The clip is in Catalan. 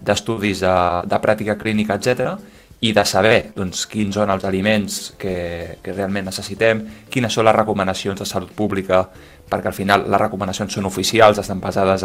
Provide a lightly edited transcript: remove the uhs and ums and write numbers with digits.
d'estudis de pràctica clínica, etc., i de saber doncs, quins són els aliments que realment necessitem, quines són les recomanacions de salut pública, perquè al final les recomanacions són oficials, estan basades